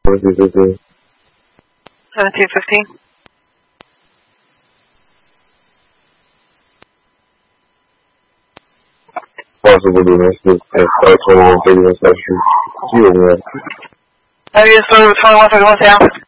1715. 1715. Possible domestic at 2131 South Street. 01. Have you started with 2131 Sam?